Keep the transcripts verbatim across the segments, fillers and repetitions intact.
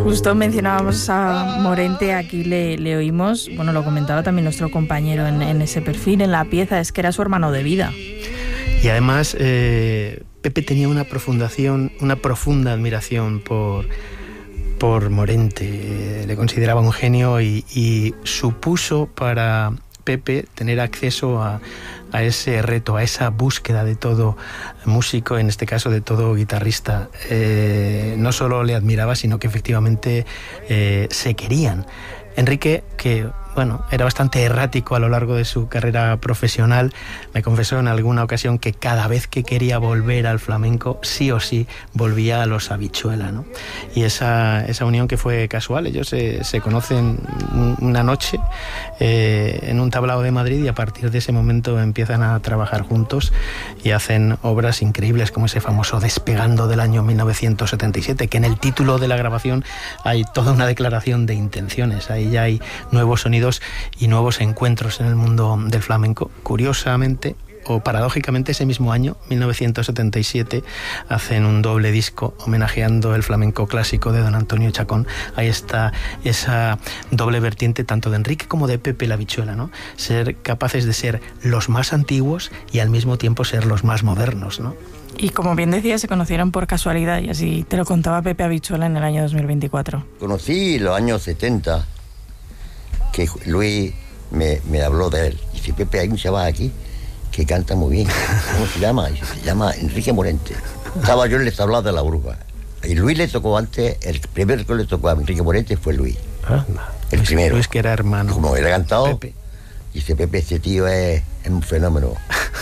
Justo mencionábamos a Morente, aquí le, le oímos, bueno, lo comentaba también nuestro compañero en, en ese perfil, en la pieza, es que era su hermano de vida. Y además, eh, Pepe tenía una profundación, una profunda admiración por, por Morente. Le consideraba un genio y, y supuso para Pepe tener acceso a, a ese reto, a esa búsqueda de todo músico, en este caso de todo guitarrista. Eh, no solo le admiraba, sino que efectivamente eh, se querían. Enrique, que bueno, era bastante errático a lo largo de su carrera profesional, me confesó en alguna ocasión que cada vez que quería volver al flamenco, sí o sí volvía a los Habichuela, ¿no? Y esa, esa unión que fue casual, ellos se, se conocen una noche eh, en un tablao de Madrid y a partir de ese momento empiezan a trabajar juntos y hacen obras increíbles como ese famoso Despegando del año mil novecientos setenta y siete, que en el título de la grabación hay toda una declaración de intenciones, ahí ya hay nuevos sonidos y nuevos encuentros en el mundo del flamenco. Curiosamente o paradójicamente, ese mismo año, mil novecientos setenta y siete, hacen un doble disco homenajeando el flamenco clásico de don Antonio Chacón. Ahí está esa doble vertiente tanto de Enrique como de Pepe la Habichuela, ¿no? Ser capaces de ser los más antiguos y al mismo tiempo ser los más modernos, ¿no? Y como bien decía, se conocieron por casualidad y así te lo contaba Pepe Habichuela en el año dos mil veinticuatro. Conocí los años setenta, que Luis me, me habló de él. Dice, Pepe, hay un chaval aquí que canta muy bien. ¿Cómo se llama? Dice, se llama Enrique Morente. Estaba yo en el tablao de la Bruja. Y Luis le tocó antes, el primero que le tocó a Enrique Morente fue Luis. Ah, el Luis, primero. Luis, que era hermano. Como él ha cantado, Pepe. Dice, Pepe, este tío es, es un fenómeno.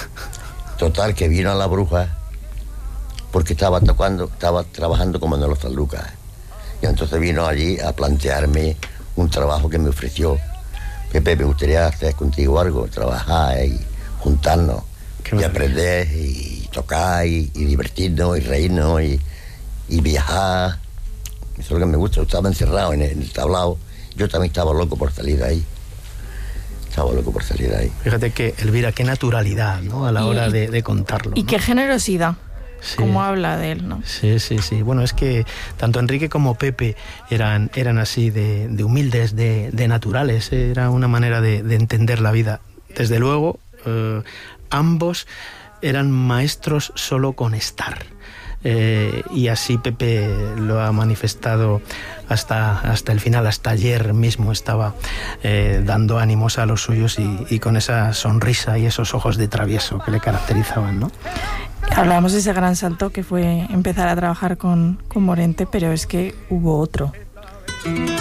Total, que vino a la Bruja porque estaba tocando, estaba trabajando como en los San Lucas. Y entonces vino allí a plantearme un trabajo que me ofreció. Pepe, me gustaría hacer contigo algo, trabajar y juntarnos y aprender y tocar y, y divertirnos y reírnos y, y viajar. Eso es lo que me gusta. Yo estaba encerrado en el, en el tablao. Yo también estaba loco por salir de ahí. Estaba loco por salir de ahí. Fíjate que, Elvira, qué naturalidad, ¿no? A la hora y, de, de contarlo. Y ¿no? qué generosidad. Sí. Cómo habla de él, ¿no? Sí, sí, sí. Bueno, es que tanto Enrique como Pepe eran, eran así de, de humildes, de, de naturales. Era una manera de, de entender la vida. Desde luego, eh, ambos eran maestros solo con estar. Eh, y así Pepe lo ha manifestado hasta, hasta el final. Hasta ayer mismo estaba eh, dando ánimos a los suyos y, y con esa sonrisa y esos ojos de travieso que le caracterizaban, ¿no? Hablábamos de ese gran salto que fue empezar a trabajar con, con Morente, pero es que hubo otro.